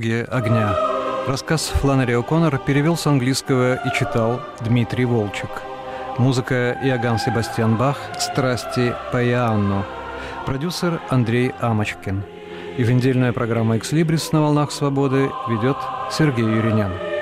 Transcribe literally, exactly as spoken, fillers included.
«Дороги огня». Рассказ Фланнери О'Коннор перевел с английского и читал Дмитрий Волчек. Музыка Иоганн Себастьян Бах «Страсти по Иоанну». Продюсер Андрей Амочкин. Еженедельная программа «Экслибрис» на волнах свободы ведет Сергей Юринян.